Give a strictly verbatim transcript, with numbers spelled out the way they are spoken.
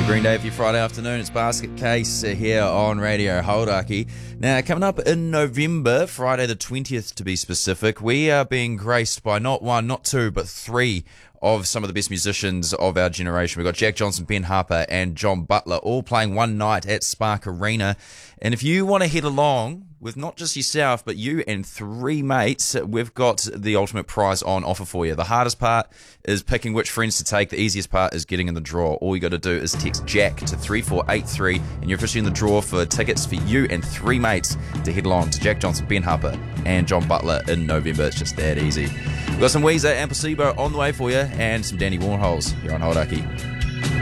from Green Day for your Friday afternoon. It's Basket Case here on Radio Hauraki. Now, coming up in November, Friday the twentieth to be specific, we are being graced by not one, not two, but three of some of the best musicians of our generation. We've got Jack Johnson, Ben Harper, and John Butler all playing one night at Spark Arena. And if you want to head along with not just yourself, but you and three mates, we've got the ultimate prize on offer for you. The hardest part is picking which friends to take. The easiest part is getting in the draw. All you got to do is text Jack to three four eight three, and you're officially in the draw for tickets for you and three mates to head along to Jack Johnson, Ben Harper, and John Butler in November. It's just that easy. We've got some Weezer and Placebo on the way for you, and some Danny Warhols here on Hauraki.